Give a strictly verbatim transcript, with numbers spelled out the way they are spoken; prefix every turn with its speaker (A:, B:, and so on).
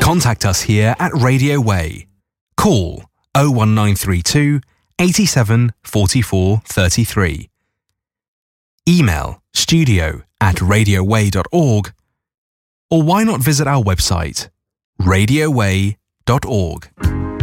A: Contact us here at Radio Way. Call oh one nine three two, eighty-seven, forty-four, thirty-three. Email studio at radio way dot org, or why not visit our website radio way dot org.